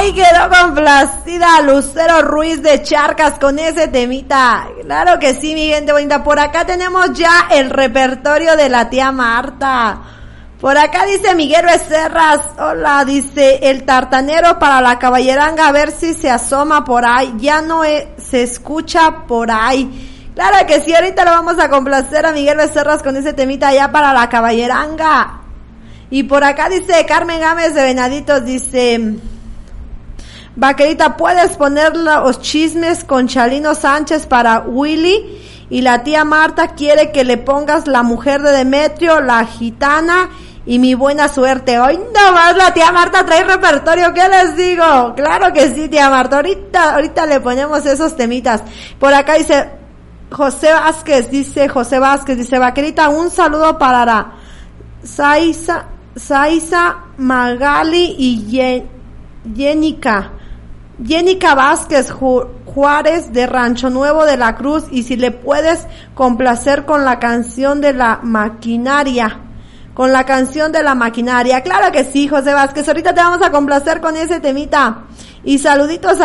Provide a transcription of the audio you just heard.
Ahí quedó complacida Lucero Ruiz de Charcas con ese temita. Claro que sí, mi gente bonita. Por acá tenemos ya el repertorio de la tía Marta. Por acá dice Miguel Becerras, hola, dice el tartanero para la caballeranga, a ver si se asoma por ahí, ya no se escucha por ahí. Claro que sí, ahorita lo vamos a complacer a Miguel Becerras con ese temita allá para la caballeranga. Y por acá dice Carmen Gámez de Venaditos, dice, vaquerita, ¿puedes poner los chismes con Chalino Sánchez para Willy? Y la tía Marta quiere que le pongas La mujer de Demetrio, La gitana y Mi buena suerte. Hoy nomás la tía Marta trae repertorio, ¿qué les digo? Claro que sí, tía Marta, ahorita le ponemos esos temitas. Por acá dice José Vázquez, dice, vaquerita, un saludo para Saiza, Magali y Yenica Vázquez Juárez de Rancho Nuevo de la Cruz, y si le puedes complacer con la canción de la maquinaria. Claro que sí, José Vázquez, ahorita te vamos a complacer con ese temita. Y saluditos